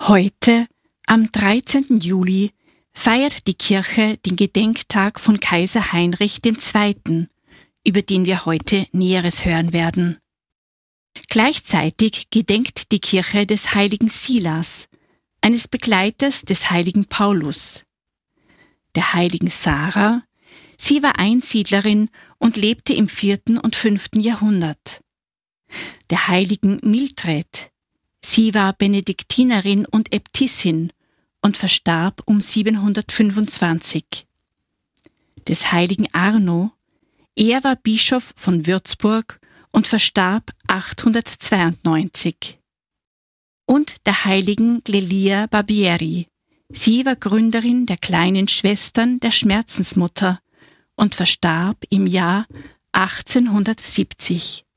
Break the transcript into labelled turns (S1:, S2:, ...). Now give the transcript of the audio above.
S1: Heute, am 13. Juli, feiert die Kirche den Gedenktag von Kaiser Heinrich II., über den wir heute Näheres hören werden. Gleichzeitig gedenkt die Kirche des heiligen Silas, eines Begleiters des heiligen Paulus. Der heiligen Sarah, sie war Einsiedlerin und lebte im 4. und 5. Jahrhundert. Der heiligen Mildred, sie war Benediktinerin und Äbtissin und verstarb um 725. Des heiligen Arno, er war Bischof von Würzburg und verstarb 892. Und der heiligen Glelia Barbieri, sie war Gründerin der kleinen Schwestern der Schmerzensmutter und verstarb im Jahr 1870.